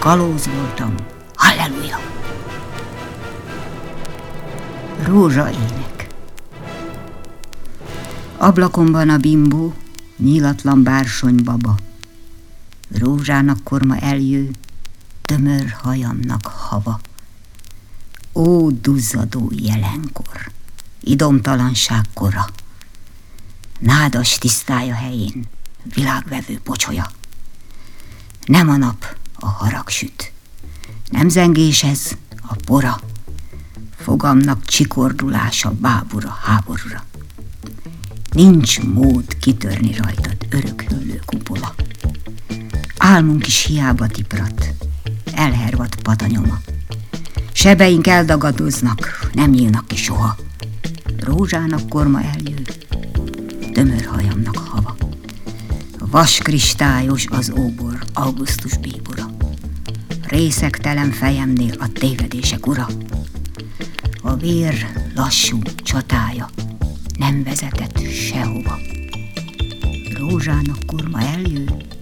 kalóz voltam, halleluja! Rózsaének. Ablakomban a bimbó, nyílatlan bársonybaba, rózsának korma eljő, tömör hajamnak hava. Ó, duzzadó jelenkor, idomtalanság kora, nádas tisztája helyén, világvevő pocsolya. Nem a nap, a harag süt, nem zengés ez, a pora, fogamnak csikordulása bábura háborúra. Nincs mód kitörni rajtad örökhöllő kupola. Álmunk is hiába tiprat, elhervadt patanyoma. Sebeink eldagadoznak, nem nyílnak ki soha. Rózsának korma eljő, tömör hajamnak hava. Vaskristályos az óbor, augusztus bíbora. Részegtelen fejemnél a tévedések ura. A vér lassú csatája nem vezetett sehova. Rózsának korma eljő,